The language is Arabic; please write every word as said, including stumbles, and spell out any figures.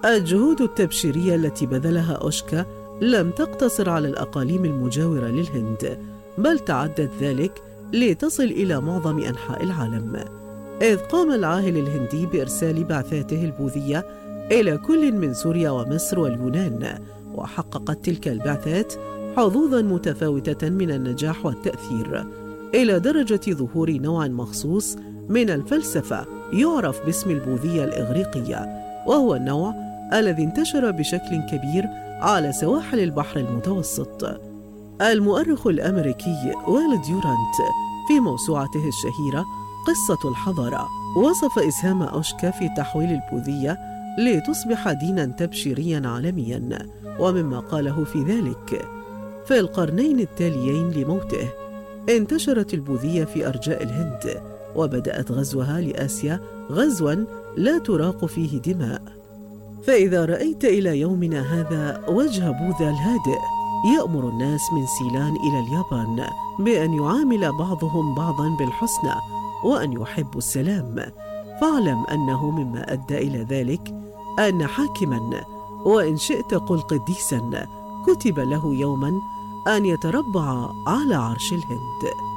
الجهود التبشيرية التي بذلها أوشكا لم تقتصر على الأقاليم المجاورة للهند، بل تعدت ذلك لتصل إلى معظم أنحاء العالم، إذ قام العاهل الهندي بإرسال بعثاته البوذية إلى كل من سوريا ومصر واليونان، وحققت تلك البعثات حظوظاً متفاوتة من النجاح والتأثير، إلى درجة ظهور نوع مخصوص من الفلسفة يعرف باسم البوذية الإغريقية، وهو النوع الذي انتشر بشكل كبير على سواحل البحر المتوسط. المؤرخ الأمريكي ويل ديورانت في موسوعته الشهيرة قصة الحضارة وصف إسهام أوشكا في تحويل البوذية لتصبح ديناً تبشيرياً عالمياً، ومما قاله في ذلك: في القرنين التاليين لموته انتشرت البوذية في أرجاء الهند، وبدأت غزوها لآسيا غزواً لا تراق فيه دماء. فإذا رأيت إلى يومنا هذا وجه بوذا الهادئ يأمر الناس من سيلان إلى اليابان بأن يعامل بعضهم بعضاً بالحسنى وأن يحبوا السلام، فاعلم أنه مما أدى إلى ذلك أن حاكماً، وإن شئت قل قديساً، كتب له يوماً أن يتربع على عرش الهند.